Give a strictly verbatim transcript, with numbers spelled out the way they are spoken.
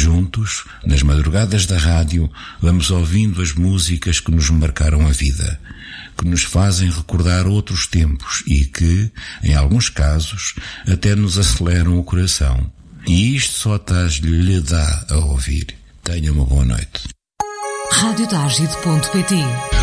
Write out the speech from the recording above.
juntos, nas madrugadas da rádio, vamos ouvindo as músicas que nos marcaram a vida, que nos fazem recordar outros tempos e que, em alguns casos, até nos aceleram o coração. E isto só a Tars lhe dá a ouvir. Tenha uma boa noite. rádio targide ponto pt